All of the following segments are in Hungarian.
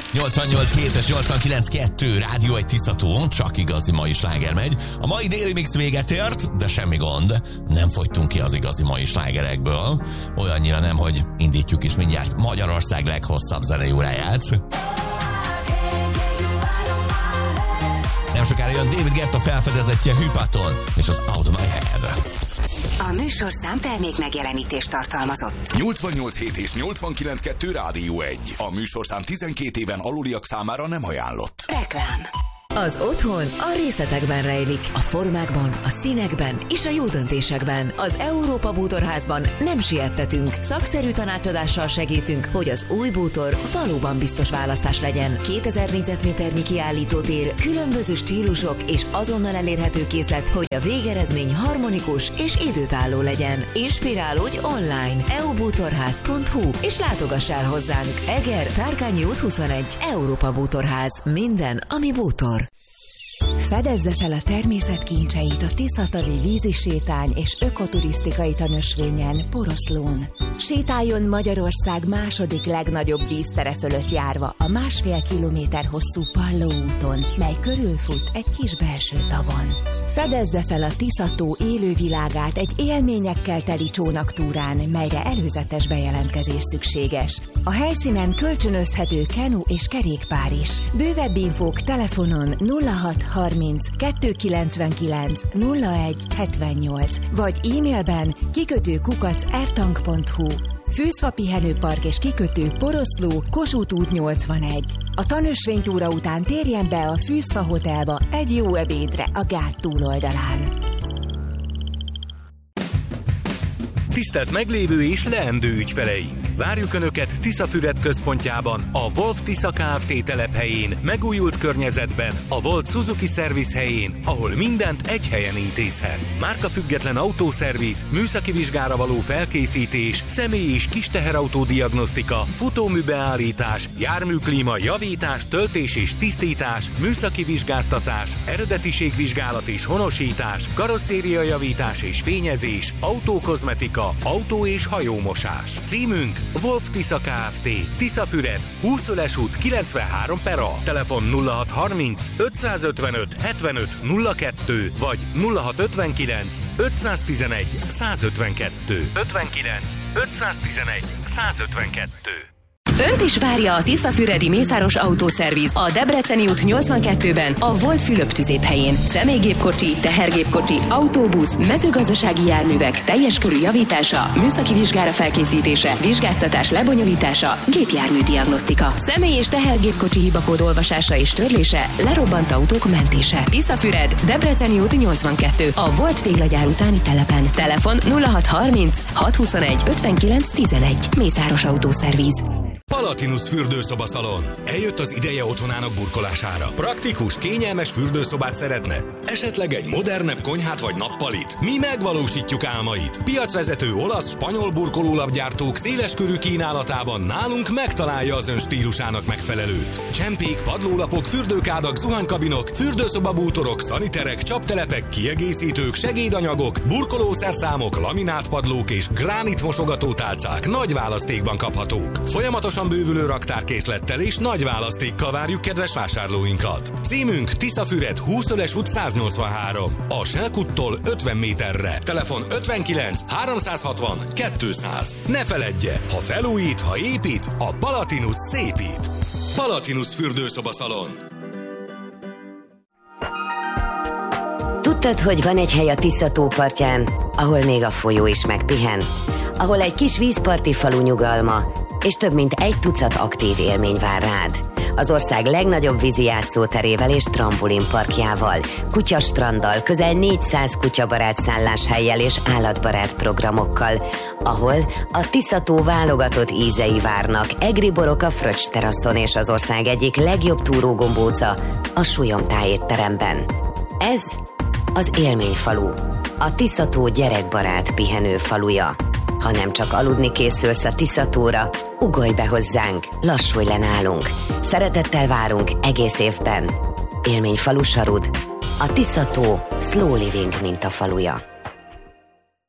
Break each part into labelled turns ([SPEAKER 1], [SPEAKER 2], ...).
[SPEAKER 1] 88.7 és 89.2 Rádió egy Tiszató, csak igazi mai sláger megy. A mai déli mix véget ért, de semmi gond, nem fogytunk ki az igazi mai slágerekből. Olyannyira nem, hogy indítjuk is mindjárt Magyarország leghosszabb zenei óráját. Nem sokára jön David Guetta felfedezettje Hypaton és az Out of My Head.
[SPEAKER 2] A műsorszám termék megjelenítést tartalmazott.
[SPEAKER 3] 88.7 és 89.2 Rádió 1. A műsorszám 12 éven aluliak számára nem ajánlott.
[SPEAKER 2] Reklám. Az otthon a részletekben rejlik, a formákban, a színekben és a jó döntésekben. Az Európa Bútorházban nem siettetünk. Szakszerű tanácsadással segítünk, hogy az új bútor valóban biztos választás legyen. 2000 négyzetméternyi kiállítótér, különböző stílusok és azonnal elérhető készlet, hogy a végeredmény harmonikus és időtálló legyen. Inspirálódj online eubútorház.hu és látogass el hozzánk. Eger, Tárkányi út 21, Európa Bútorház. Minden, ami bútor.
[SPEAKER 4] Fedezze fel a természet kincseit a Tiszatavi vízisétány és ökoturisztikai tanösvényen, Poroszlón. Sétáljon Magyarország második legnagyobb víztere fölött járva a 1,5 kilométer hosszú Palló úton, mely körülfut egy kis belső tavon. Fedezze fel a Tiszató élővilágát egy élményekkel teli csónaktúrán, melyre előzetes bejelentkezés szükséges. A helyszínen kölcsönözhető kenu és kerékpár is. Bővebb infók telefonon 0630 299 01 78 vagy e-mailben kikötő@ertank.hu. Fűszfa pihenőpark és kikötő Poroszló, Kossuth út 81. A tanösvénytúra után térjen be a Fűszfa Hotelba egy jó ebédre a gát túloldalán.
[SPEAKER 5] Tisztelt meglévő és leendő ügyfeleink! Várjuk Önöket Tiszafüred központjában, a Wolf Tisza Kft. Telephelyén, megújult környezetben, a Volt Suzuki Service helyén, ahol mindent egy helyen intézhet. Márkafüggetlen autószerviz, műszaki vizsgára való felkészítés, személy- és kisteherautó diagnosztika, futóműbeállítás, járműklíma javítás, töltés és tisztítás, műszaki vizsgáztatás, eredetiségvizsgálat és honosítás, karosszériajavítás és fényezés, autókozmetika, autó- és hajómosás. Címünk Wolf Tisza Kft. Tiszafüred, 20 út 93/A. Telefon 0630 555 75 02 vagy 0659 511 152. 59 511 152.
[SPEAKER 6] Önt is várja a tiszafüredi Mészáros Autószerviz a Debreceni út 82-ben, a Volt Fülöp tüzéphelyén. Személygépkocsi, tehergépkocsi, autóbusz, mezőgazdasági járművek teljes körű javítása, műszaki vizsgára felkészítése, vizsgáztatás lebonyolítása, gépjármű diagnosztika, személy- és tehergépkocsi hibakód olvasása és törlése, lerobbant autók mentése. Tiszafüred, Debreceni út 82, a Volt téglagyár utáni telepen. Telefon 0630 621 59 11. Mészáros Autószerviz.
[SPEAKER 5] Palatinus fürdőszobaszalon. Eljött az ideje otthonának burkolására. Praktikus, kényelmes fürdőszobát szeretne? Esetleg egy modernebb konyhát vagy nappalit? Mi megvalósítjuk álmait. Piacvezető olasz, spanyol burkolólapgyártók széleskörű kínálatában nálunk megtalálja az ön stílusának megfelelőt. Csempék, padlólapok, fürdőkádak, zuhanykabinok, fürdőszobabútorok, szaniterek, csaptelepek, kiegészítők, segédanyagok, burkolószerszámok, laminátpadlók és gránit mosogatótálcák nagy választékban kaphatók. Folyamatosan bővülő raktárkészlettel és nagy választékkal várjuk kedves vásárlóinkat. Címünk Tiszafüred, 20 út 183. A Selkuttól 50 méterre. Telefon 59 360 200. Ne feledje, ha felújít, ha épít, a Palatinus szépít. Palatinus fürdőszobaszalon.
[SPEAKER 7] Tudtad, hogy van egy hely a Tisza tópartján, ahol még a folyó is megpihen? Ahol egy kis vízparti falu nyugalma, és több mint 1 tucat aktív élmény vár rád. Az ország legnagyobb vízi játszóterével és trampolinparkjával, kutyastranddal, közel 400 kutyabarát szálláshelyjel és állatbarát programokkal, ahol a Tiszató válogatott ízei várnak, egri borok a Fröccs teraszon és az ország egyik legjobb túrógombóca, a Súlyomtáj étteremben. Ez az élményfalu, a Tiszató gyerekbarát pihenő faluja. Ha nem csak aludni készülsz a Tiszatóra, ugorj be hozzánk, lassulj le nálunk. Szeretettel várunk egész évben. Élményfalu Sarud, a Tiszató Slow Living mintafaluja.
[SPEAKER 1] Itt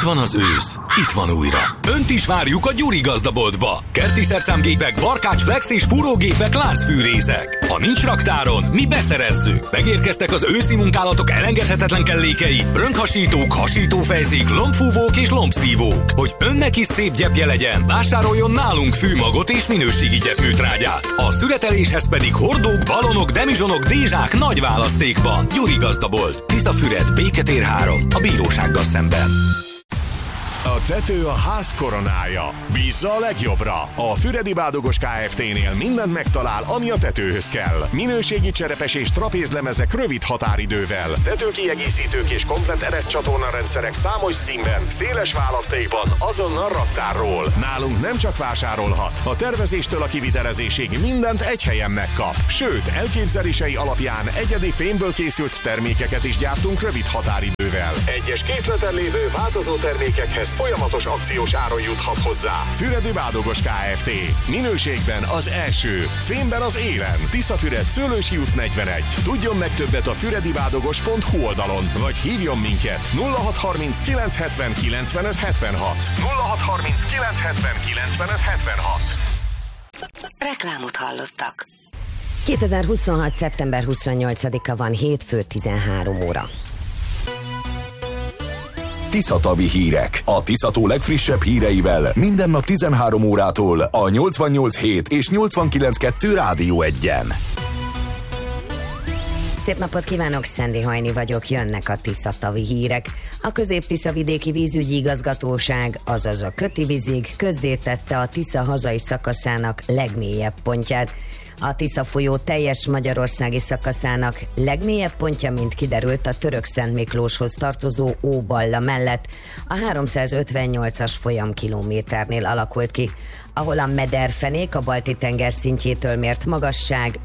[SPEAKER 5] van az ősz. Itt van újra. Önt is várjuk a Gyuri gazdaboltba. Kerti szerszámgépek, barkács, flex és fúrógépek, láncfűrészek. Ha nincs raktáron, mi beszerezzük. Megérkeztek az őszi munkálatok elengedhetetlen kellékei, rönkhasítók, hasítófejzék, lombfúvók és lombszívók. Hogy önnek is szép gyepje legyen, vásároljon nálunk fűmagot és minőségi gyepműtrágyát. A szüreteléshez pedig hordók, balonok, demizsonok, dézsák nagy választékban. Gyuri gazdabolt. Tiszafüred, Béketér 3, a bírósággal szemben.
[SPEAKER 8] A tető a ház koronája. Bízza a legjobbra. A Füredi Bádogos Kft-nél mindent megtalál, ami a tetőhöz kell. Minőségi cserepes és trapézlemezek rövid határidővel. Tetőkiegészítők és komplett ereszcsatorna rendszerek számos színben, széles választékban, azonnal raktárról. Nálunk nem csak vásárolhat. A tervezéstől a kivitelezésig mindent egy helyen megkap. Sőt, elképzelései alapján egyedi fémből készült termékeket is gyártunk rövid határidővel. Egyes készleten lévő változó termékekhez folyamatos akciós áron juthat hozzá. Füredi Bádogos Kft. Minőségben az első, fémben az élen. Tiszafüred, Szőlősi út 41. Tudjon meg többet a füredibádogos.hu oldalon, vagy hívjon minket 0630 970 95 76. 0630 970 95 76.
[SPEAKER 4] Reklámot hallottak. 2026. szeptember 28-a van, hétfő 13 óra.
[SPEAKER 3] Tiszatavi hírek. A Tiszató legfrissebb híreivel minden nap 13 órától a 88.7 és 89.2 Rádió 1-en.
[SPEAKER 4] Szép napot kívánok, Szendi Hajni vagyok, jönnek a Tiszatavi hírek. A Közép-Tiszavidéki Vízügyi Igazgatóság, azaz a Köti Vízig közzétette a Tisza hazai szakaszának legmélyebb pontját. A Tisza folyó teljes magyarországi szakaszának legmélyebb pontja, mint kiderült, a Törökszentmiklóshoz tartozó Óballa mellett a 358-as folyamkilométernél alakult ki, ahol a mederfenék a Balti-tenger szintjétől mért magasság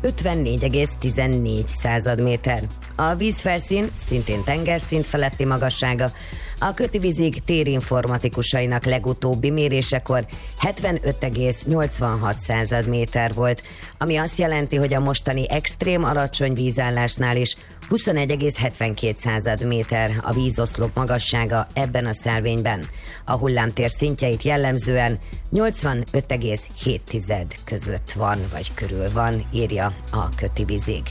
[SPEAKER 4] 54,14 méter. A vízfelszín szintén tengerszint feletti magassága a Köti Vízig térinformatikusainak legutóbbi mérésekor 75,86 méter volt, ami azt jelenti, hogy a mostani extrém alacsony vízállásnál is 21,72 méter a vízoszlop magassága ebben a szelvényben. A hullámtér szintjeit jellemzően 85,7 között van, vagy körül van, írja a Köti Vízig.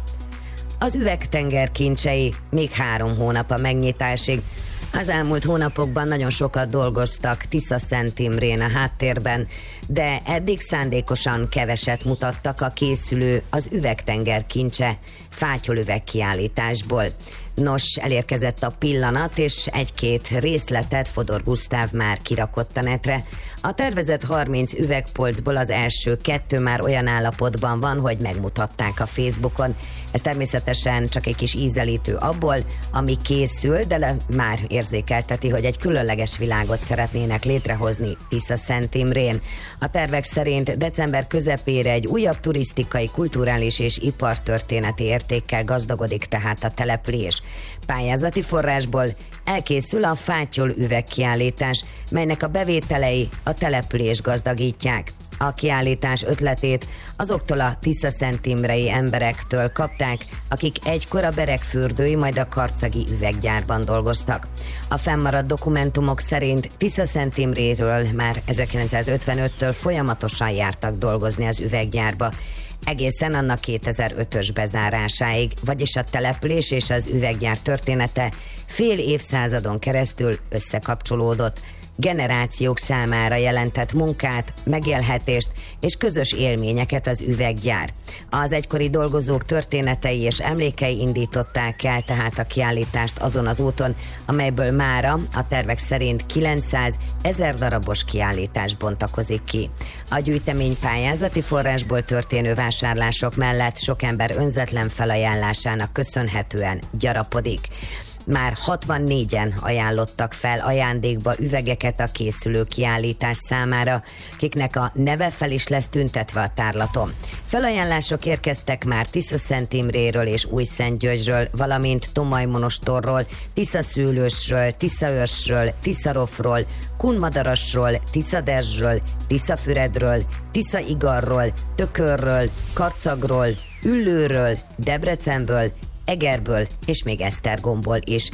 [SPEAKER 4] Az üvegtenger kincsei még 3 hónap a megnyitásig. Az elmúlt hónapokban nagyon sokat dolgoztak Tiszaszent Imrén a háttérben, de eddig szándékosan keveset mutattak a készülő az üvegtenger kincse fátyolüveg kiállításból. Nos, elérkezett a pillanat, és 1-2 részletet Fodor Gusztáv már kirakott a netre. A tervezett 30 üvegpolcból az első 2 már olyan állapotban van, hogy megmutatták a Facebookon. Ez természetesen csak egy kis ízelítő abból, ami készül, de már érzékelteti, hogy egy különleges világot szeretnének létrehozni Tiszaszent Imrén. A tervek szerint december közepére egy újabb turisztikai, kulturális és ipartörténeti értékkel gazdagodik tehát a település. Pályázati forrásból elkészül a fátyol üvegkiállítás, melynek a bevételei a település gazdagítják. A kiállítás ötletét azoktól a tiszaszenttimrei emberektől kapták, akik egykor a beregfürdői, majd a karcagi üveggyárban dolgoztak. A fennmaradt dokumentumok szerint Tiszaszenttimréről már 1955-től folyamatosan jártak dolgozni az üveggyárba, egészen annak 2005-ös bezárásáig, vagyis a település és az üveggyár története fél évszázadon keresztül összekapcsolódott. Generációk számára jelentett munkát, megélhetést és közös élményeket az üveggyár. Az egykori dolgozók történetei és emlékei indították el tehát a kiállítást azon az úton, amelyből mára a tervek szerint 900 000 darabos kiállítás bontakozik ki. A gyűjtemény pályázati forrásból történő vásárlások mellett sok ember önzetlen felajánlásának köszönhetően gyarapodik. Már 64-en ajánlottak fel ajándékba üvegeket a készülő kiállítás számára, kiknek a neve fel is lesz tüntetve a tárlaton. Felajánlások érkeztek már Tiszaszent Imréről és Újszentgyörgyről, valamint Tomajmonostorról, Tiszaszőlősről, Tiszaőrsről, Tiszarofról, Kunmadarasról, Tiszaderzsről, Tiszafüredről, Tiszaigarról, Tökörről, Karcagról, Üllőről, Debrecenből, Egerből és még Esztergomból is.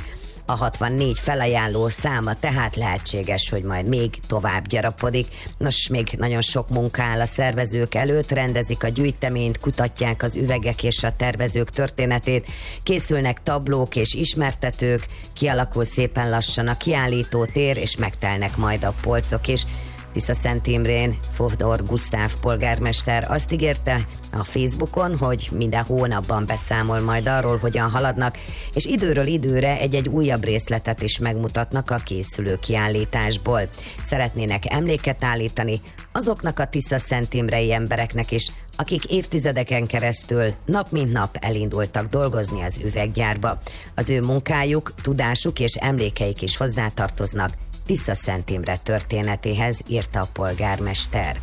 [SPEAKER 7] a 64 felajánló száma, tehát lehetséges, hogy majd még tovább gyarapodik. Nos, még nagyon sok munka áll a szervezők előtt, rendezik a gyűjteményt, kutatják az üvegek és a tervezők történetét, készülnek tablók és ismertetők, kialakul szépen lassan a kiállítótér, és megtelnek majd a polcok is. Tisza-Szent Imrén Fodor Gusztáv polgármester azt ígérte a Facebookon, hogy minden hónapban beszámol majd arról, hogyan haladnak, és időről időre egy-egy újabb részletet is megmutatnak a készülő kiállításból. Szeretnének emléket állítani azoknak a Tisza-Szent Imrei embereknek is, akik évtizedeken keresztül nap mint nap elindultak dolgozni az üveggyárba. Az ő munkájuk, tudásuk és emlékeik is hozzátartoznak Tisza-Szent Imre történetéhez, írta a polgármester.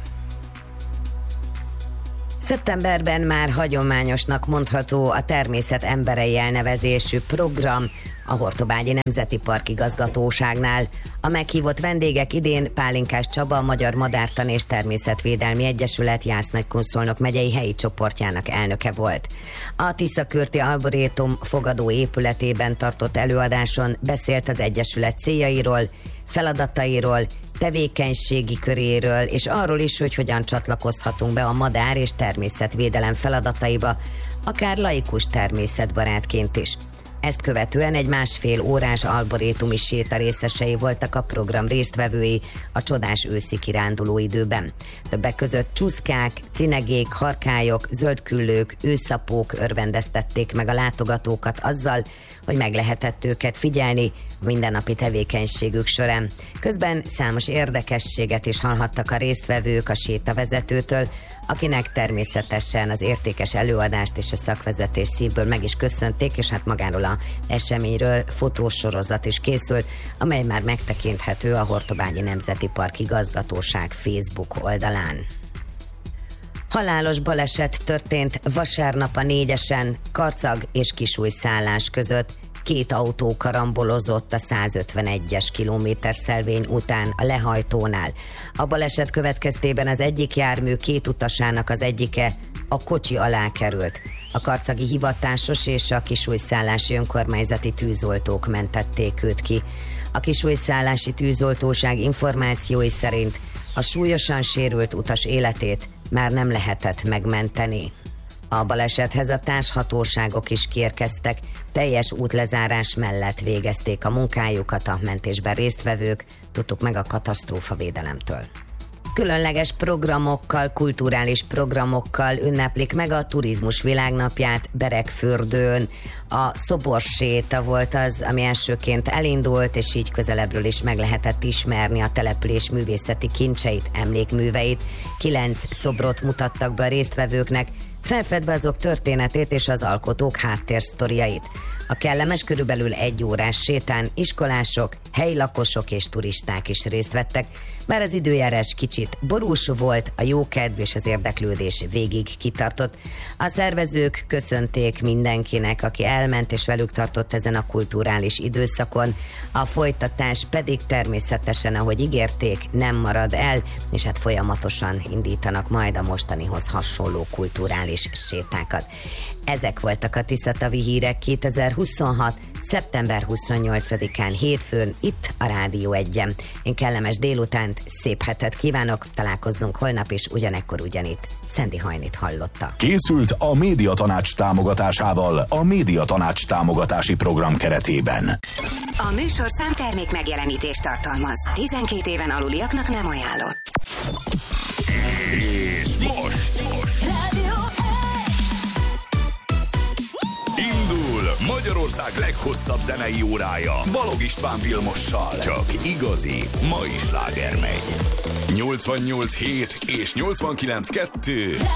[SPEAKER 7] Szeptemberben már hagyományosnak mondható a Természet emberei elnevezésű program a Hortobágyi Nemzeti Park igazgatóságnál. A meghívott vendégek idén Pálinkás Csaba, a Magyar Madártan és Természetvédelmi Egyesület Jász-Nagykunszolnok megyei helyi csoportjának elnöke volt. A Tiszakürti Arborétum fogadó épületében tartott előadáson beszélt az Egyesület céljairól, feladatairól, tevékenységi köréről, és arról is, hogy hogyan csatlakozhatunk be a madár és természetvédelem feladataiba, akár laikus természetbarátként is. Ezt követően egy 1,5 órás arborétumi séta részesei voltak a program résztvevői a csodás őszi kiránduló időben. Többek között csúszkák, cinegék, harkályok, zöldküllők, őszapók örvendeztették meg a látogatókat azzal, hogy meg lehetett őket figyelni a mindennapi tevékenységük során. Közben számos érdekességet is hallhattak a résztvevők a sétavezetőtől, akinek természetesen az értékes előadást és a szakvezetés szívből meg is köszönték, és hát magáról az eseményről fotósorozat is készült, amely már megtekinthető a Hortobágyi Nemzeti Park igazgatóság Facebook oldalán. Halálos baleset történt vasárnap a 4-esen Karcag és Kisújszállás között. 2 autó karambolozott a 151-es kilométerszelvény után a lehajtónál. A baleset következtében az egyik jármű 2 utasának az egyike a kocsi alá került. A karcagi hivatásos és a kisújszállási önkormányzati tűzoltók mentették őt ki. A kisújszállási tűzoltóság információi szerint a súlyosan sérült utas életét már nem lehetett megmenteni. A balesethez a társhatóságok is kiérkeztek, teljes útlezárás mellett végezték a munkájukat a mentésben résztvevők, tudtuk meg a katasztrófavédelemtől. Különleges programokkal, kulturális programokkal ünneplik meg a turizmus világnapját Beregfürdőn. A szoborséta volt az, ami elsőként elindult, és így közelebbről is meg lehetett ismerni a település művészeti kincseit, emlékműveit. 9 szobrot mutattak be a résztvevőknek, felfedve azok történetét és az alkotók háttérsztoriait. A kellemes, körülbelül 1 órás sétán iskolások, helyi lakosok és turisták is részt vettek, bár az időjárás kicsit borús volt, a jókedv és az érdeklődés végig kitartott. A szervezők köszönték mindenkinek, aki elment és velük tartott ezen a kulturális időszakon. A folytatás pedig természetesen, ahogy ígérték, nem marad el, és hát folyamatosan indítanak majd a mostanihoz hasonló kulturális sétákat. Ezek voltak a Tiszatavi hírek 2026. szeptember 28-án hétfőn itt a Rádió 1-en. Én kellemes délutánt, szép hetet kívánok, találkozzunk holnap is ugyanekkor ugyanitt. Szendi Hajnit hallotta.
[SPEAKER 3] Készült a Médiatanács támogatásával a Médiatanács támogatási program keretében.
[SPEAKER 2] A műsorszám termék megjelenítést tartalmaz. 12 éven aluliaknak nem ajánlott.
[SPEAKER 8] És most
[SPEAKER 2] Rádió 1!
[SPEAKER 8] indul Magyarország leghosszabb zenei órája Balog István Vilmossal. Csak igazi mai sláger megy. 88.7 és 89.2